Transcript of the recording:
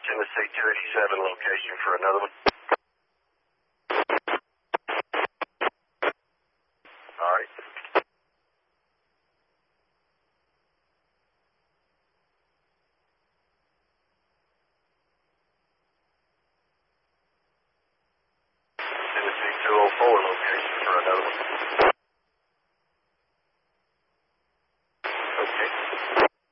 Tennessee 287 location for another one. All right. Tennessee 204 location for another one.